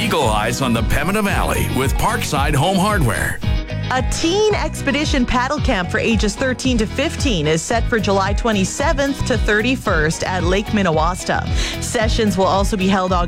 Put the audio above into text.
Eagle eyes on the Pembina Valley with Parkside Home Hardware. A teen expedition paddle camp for ages 13 to 15 is set for July 27th to 31st at Lake Minnewaska. Sessions will also be held